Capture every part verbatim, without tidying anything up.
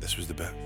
This was the bit.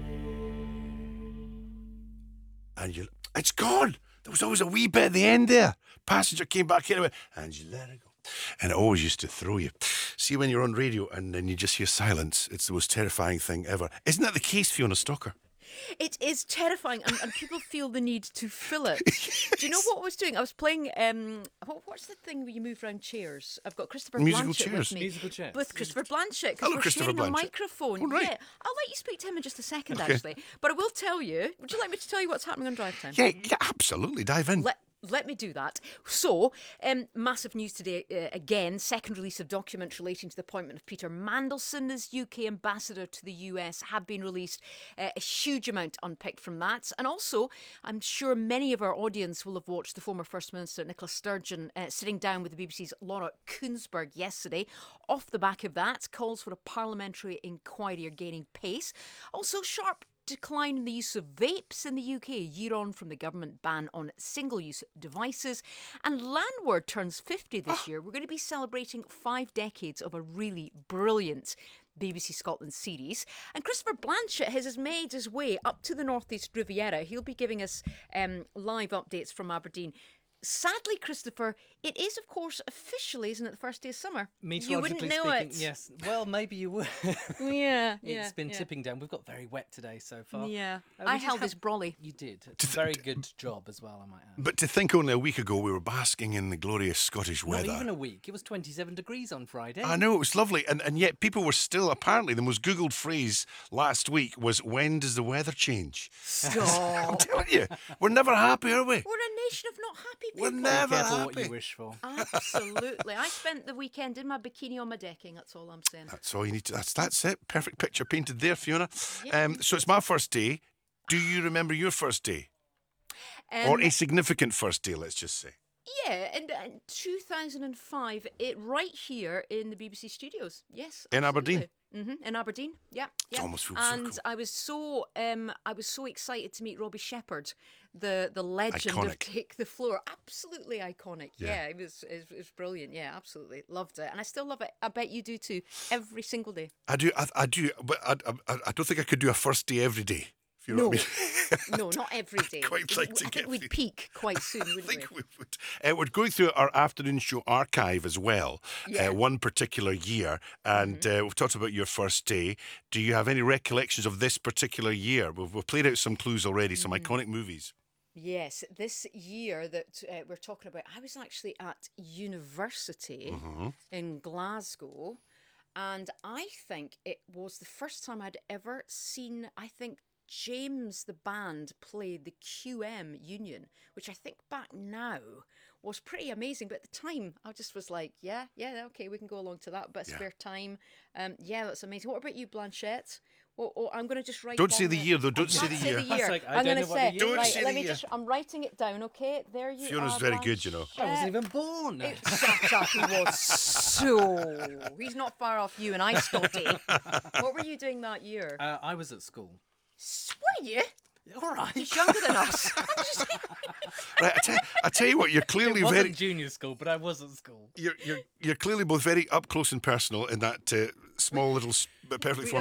And you, it's gone. There was always a wee bit at the end there. Passenger came back in and went, and you let it go. And it always used to throw you. See, when you're on radio and then you just hear silence, it's the most terrifying thing ever. Isn't that the case, Fiona Stocker? It is terrifying, and, and people feel the need to fill it. Yes. Do you know what I was doing? I was playing. Um, what, what's the thing where you move around chairs? I've got Christopher Musical Blanchett chairs. with me. Musical chairs. With Christopher Blanchett, because Hello, we're Christopher sharing a Blanchett. microphone. Oh, right. Yeah, I'll let you speak to him in just a second, Okay. actually. But I will tell you. Would you like me to tell you what's happening on Drive Time? Yeah, yeah, absolutely. Dive in. Let, let me do that. So, um, massive news today uh, again. Second release of documents relating to the appointment of Peter Mandelson as U K ambassador to the U S have been released. Uh, a huge amount unpicked from that. And also, I'm sure many of our audience will have watched the former First Minister Nicola Sturgeon uh, sitting down with the B B C's Laura Kuenssberg yesterday. Off the back of that, calls for a parliamentary inquiry are gaining pace. Also, sharp decline in the use of vapes in the U K, a year on from the government ban on single-use devices. And Landward turns fifty this year. We're going to be celebrating five decades of a really brilliant B B C Scotland series. And Christopher Blanchett has made his way up to the North East Riviera. He'll be giving us um, live updates from Aberdeen. Sadly, Christopher, it is, of course, officially, isn't it, the first day of summer? You wouldn't Meteorologically know speaking, it. yes. Well, maybe you would. Yeah, It's yeah, been yeah. tipping down. We've got very wet today so far. Yeah. Uh, we I just held have- his brolly. You did. It's a very good job as well, I might add. But to think only a week ago we were basking in the glorious Scottish Not weather. even a week. It was twenty-seven degrees on Friday. I know, it was lovely. And, and yet people were still, apparently, the most Googled phrase last week was, when does the weather change? I'm Stop. telling you, we're never happy, are we? We're a nation of not happy people. We're never Careful what happy. you wish for. Absolutely. I spent the weekend in my bikini on my decking. That's all I'm saying. That's all you need to, that's, that's it. Perfect picture painted there, Fiona. Yeah. Um, so it's my first day. Do you remember your first day? Um, Or a significant first day, let's just say. yeah, in, in two thousand five, it right here in the B B C studios. Yes, In Aberdeen? hmm in Aberdeen. Yeah, yeah. almost full And circle. I was so um, I was so excited to meet Robbie Shepherd, the the legend of Iconic. Take the Floor. Absolutely iconic. Yeah. Yeah, it was it was it was brilliant. Yeah, absolutely loved it, and I still love it. I bet you do too. Every single day. I do, I, I do, but I, I, I don't think I could do a first day every day. If you know No. what I mean. No, not every day. quite like to I get think we'd through- peak quite soon, I wouldn't think we? we would. Uh, we're going through our afternoon show archive as well, Yeah. uh, one particular year. And Mm-hmm. uh, we've talked about your first day. Do you have any recollections of this particular year? We've, we've played out some clues already, some Mm. iconic movies. Yes, this year that uh, we're talking about, I was actually at university Mm-hmm. in Glasgow, and I think it was the first time I'd ever seen, I think, James the band play the Q M Union, which I think back now was pretty amazing. But at the time, I just was like, yeah, yeah, okay, we can go along to that. But Yeah. spare time, um, yeah, that's amazing. What about you, Blanchett? Well, oh, I'm going to just write. Don't say down the year, though. Don't I say can't the year. the year. That's like, I I'm don't going to know what say. the year is. Right, Don't say let the me year. just. I'm writing it down. Okay, there you Fiona's are. very good, you know. I wasn't Blanchett. even born. It, shut up, he was so. He's not far off you and I, Scotty. What were you doing that year? Uh, I was at school. S- Were you? All right. He's younger than us. I'm just- Right, I tell, I tell you what, you're It clearly wasn't very, junior school, but I was at school. you're, you're, you're clearly both very up close and personal in that uh, small little, s- but perfectly We formed